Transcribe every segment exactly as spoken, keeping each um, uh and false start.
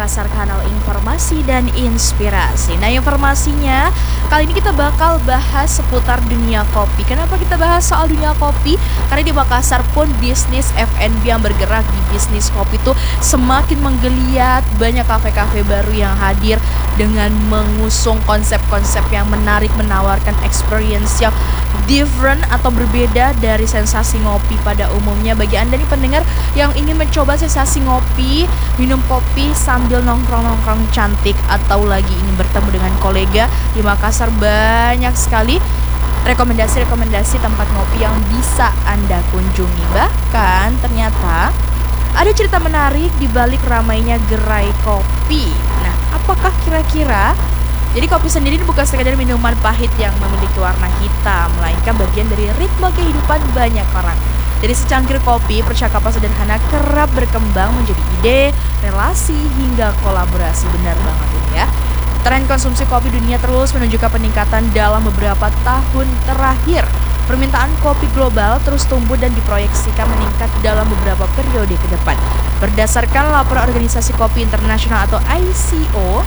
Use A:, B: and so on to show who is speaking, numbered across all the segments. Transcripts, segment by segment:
A: Makassar, kanal informasi dan inspirasi. Nah, informasinya kali ini kita bakal bahas seputar dunia kopi. Kenapa kita bahas soal dunia kopi? Karena di Makassar pun bisnis F and B yang bergerak di bisnis kopi itu semakin menggeliat. Banyak kafe-kafe baru yang hadir dengan mengusung konsep-konsep yang menarik, menawarkan experience yang different atau berbeda dari sensasi ngopi pada umumnya. Bagi Anda nih pendengar yang ingin mencoba sensasi ngopi, minum kopi sambil nongkrong-nongkrong cantik, atau lagi ingin bertemu dengan kolega di Makassar, banyak sekali rekomendasi-rekomendasi tempat ngopi yang bisa Anda kunjungi. Bahkan ternyata ada cerita menarik di balik ramainya gerai kopi. Nah, apakah kira-kira? Jadi kopi sendiri bukan sekadar minuman pahit yang memiliki warna hitam, melainkan bagian dari ritme kehidupan banyak orang. Dari secangkir kopi, percakapan sederhana kerap berkembang menjadi ide, relasi, hingga kolaborasi. Benar banget ini ya. Tren konsumsi kopi dunia terus menunjukkan peningkatan dalam beberapa tahun terakhir. Permintaan kopi global terus tumbuh dan diproyeksikan meningkat dalam beberapa periode ke depan. Berdasarkan laporan Organisasi Kopi Internasional atau I C O,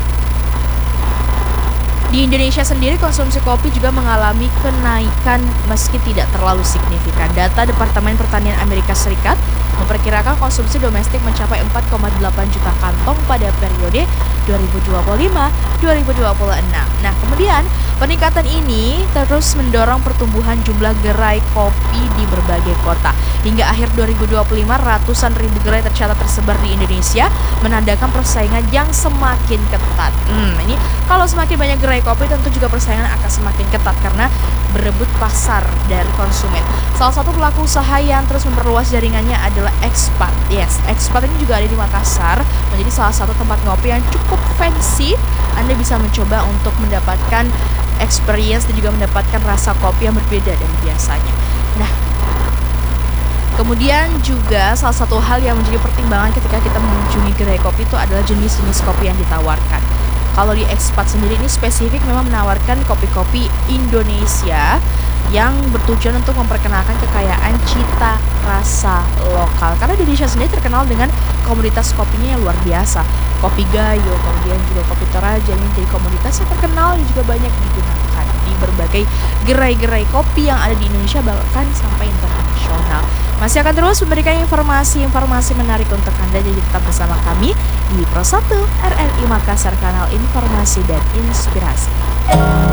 A: di Indonesia sendiri konsumsi kopi juga mengalami kenaikan meski tidak terlalu signifikan. Data Departemen Pertanian Amerika Serikat memperkirakan konsumsi domestik mencapai empat koma delapan juta kantong pada periode dua ribu dua puluh lima sampai dua ribu dua puluh enam. Nah, kemudian peningkatan ini terus mendorong pertumbuhan jumlah gerai kopi di berbagai kota. Hingga akhir dua ribu dua puluh lima, ratusan ribu gerai tercatat tersebar di Indonesia, menandakan persaingan yang semakin ketat. Hmm, ini kalau semakin banyak gerai kopi tentu juga persaingan akan semakin ketat karena berebut pasar dari konsumen. Salah satu pelaku usaha yang terus memperluas jaringannya adalah Expat. Yes, Expat ini juga ada di Makassar, menjadi salah satu tempat ngopi yang cukup fancy. Anda bisa mencoba untuk mendapatkan experience dan juga mendapatkan rasa kopi yang berbeda dari biasanya. Nah, kemudian juga salah satu hal yang menjadi pertimbangan ketika kita mengunjungi gerai kopi itu adalah jenis-jenis kopi yang ditawarkan. Kalau di Expat sendiri ini spesifik memang menawarkan kopi-kopi Indonesia yang bertujuan untuk memperkenalkan kekayaan cita rasa lokal. Karena Indonesia sendiri terkenal dengan komoditas kopinya yang luar biasa. Kopi Gayo, kemudian juga kopi Toraja, ini jadi komoditas yang terkenal dan juga banyak digunakan di berbagai gerai-gerai kopi yang ada di Indonesia, bahkan sampai internasional. Masih akan terus memberikan informasi-informasi menarik untuk Anda, jadi tetap bersama kami di Pro satu R R I Makassar, kanal informasi dan inspirasi.